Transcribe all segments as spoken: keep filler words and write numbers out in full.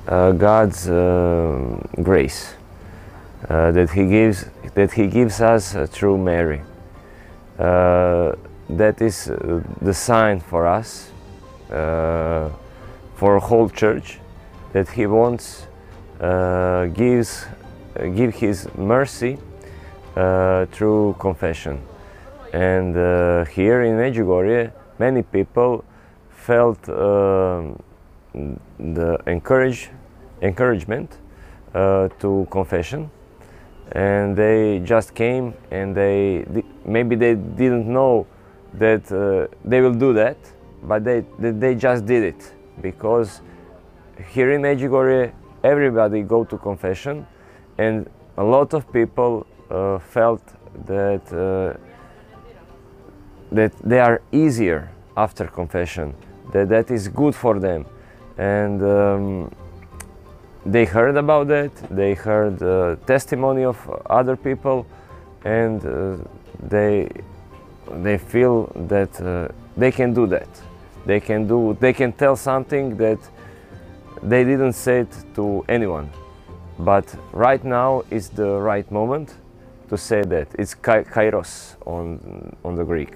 uh, God's uh, grace uh, that He gives that He gives us uh, through Mary. Uh, that is uh, the sign for us, uh, for a whole church, that He wants uh, gives uh, give His mercy uh, through confession. And uh, here in Medjugorje, many people felt uh, the encourage, encouragement uh, to confession, and they just came, and they maybe they didn't know that uh, they will do that, but they they just did it, because here in Medjugorje everybody go to confession, and a lot of people uh, felt that uh, that they are easier after confession, that that is good for them. And um, they heard about that, they heard uh, testimony of other people, and uh, they they feel that uh, they can do that. They can do, they can tell something that they didn't say it to anyone. But right now is the right moment to say that. It's kairos on on the Greek.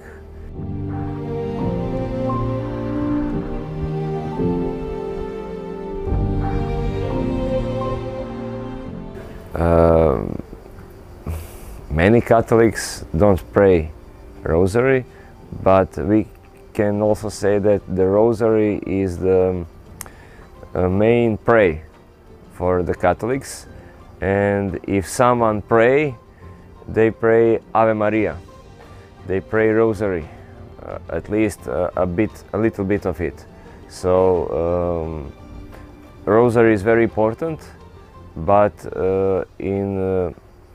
Uh, many Catholics don't pray rosary, but we can also say that the rosary is the uh, main prayer for the Catholics, and if someone pray, they pray Ave Maria, they pray rosary, uh, at least uh, a bit, a little bit of it. So um, rosary is very important. But uh, in uh,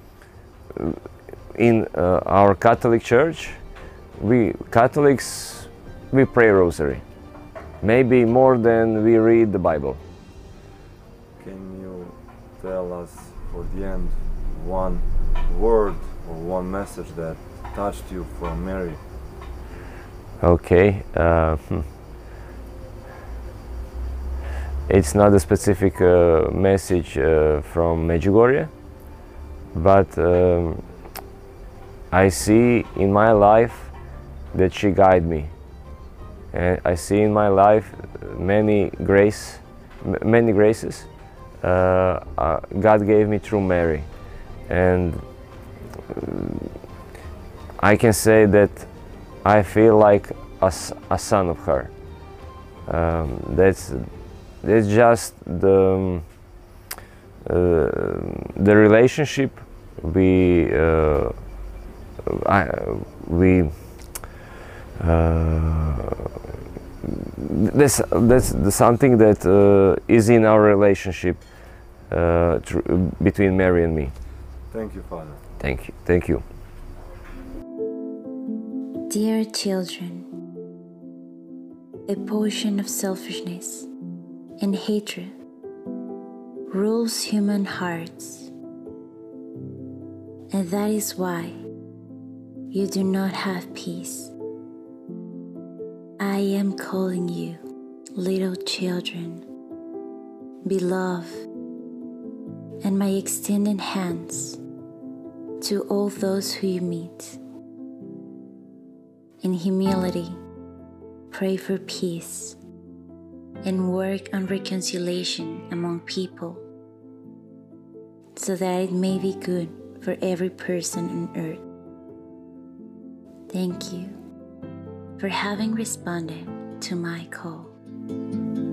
in uh, our Catholic Church, we Catholics we pray rosary, maybe more than we read the Bible. Can you tell us for the end one word or one message that touched you from Mary? Okay. Uh, hmm. It's not a specific uh, message uh, from Medjugorje, but um, I see in my life that she guided me, and I see in my life many grace, many graces uh, uh, God gave me through Mary, and I can say that I feel like a, a son of her. Um, that's It's just the uh, the relationship we uh, I, we uh, that's that's the, something that uh, is in our relationship uh, between Mary and me. Thank you, Father. Thank you. Thank you. Dear children, a portion of selfishness and hatred rules human hearts, and that is why you do not have peace. I am calling you, little children, beloved, and my extended hands to all those who you meet. In humility, pray for peace and work on reconciliation among people, so that it may be good for every person on earth. Thank you for having responded to my call.